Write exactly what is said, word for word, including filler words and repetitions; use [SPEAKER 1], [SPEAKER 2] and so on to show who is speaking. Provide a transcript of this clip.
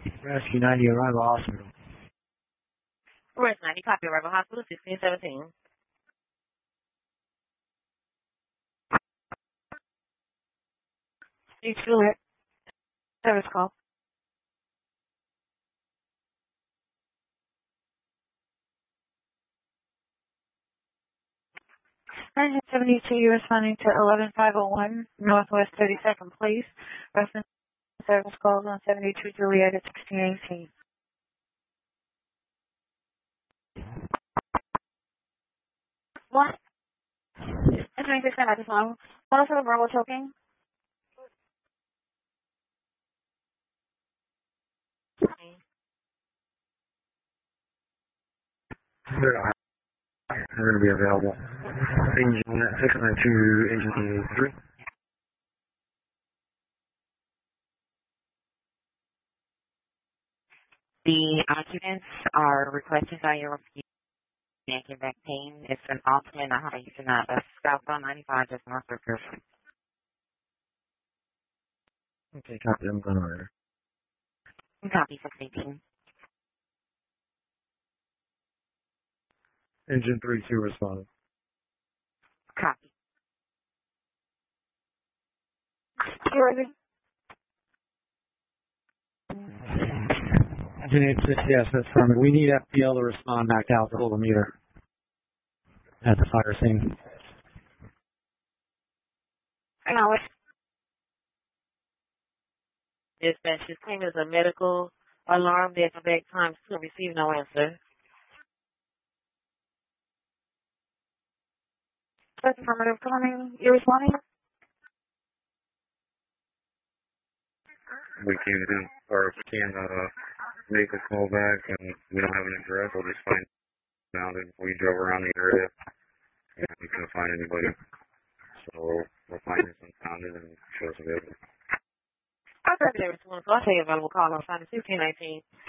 [SPEAKER 1] Rescue ninety, Arrival Hospital.
[SPEAKER 2] Rescue ninety, copy, Arrival Hospital, sixteen seventeen.
[SPEAKER 3] East Juliet. Service call. nine seventy-two, you're responding to eleven five oh one Northwest thirty-second Place. Reference service calls on seventy-two Juliet at sixteen eighteen. What? That's twenty-six at this one. One for the verbal choking.
[SPEAKER 1] They're going to be available. Engine six nine two, engine three.
[SPEAKER 4] The occupants are requesting by your Yankee back pain. It's an alternate on how you cannot uh, southbound ninety-five just north of Griffin.
[SPEAKER 1] Okay, copy. I'm going over there.
[SPEAKER 4] Copy six eighteen.
[SPEAKER 1] Engine three two responding.
[SPEAKER 4] Copy.
[SPEAKER 3] You ready?
[SPEAKER 1] Engine eight six, yes, that's from it. We need F P L to respond back out to hold the meter at the fire scene.
[SPEAKER 3] Hang on, wait.
[SPEAKER 2] Dispatch, this claim is a medical alarm. The expect time to receive no answer.
[SPEAKER 3] That's affirmative. Coming. You're responding?
[SPEAKER 5] We can do, or if we can uh, make a call back and we don't have an address, we'll just find out that we drove around the area and we couldn't find anybody. So we'll, we'll find this unfounded and show us available.
[SPEAKER 2] I'll grab it every one o'clock. I'll tell you available call on sixteen nineteen.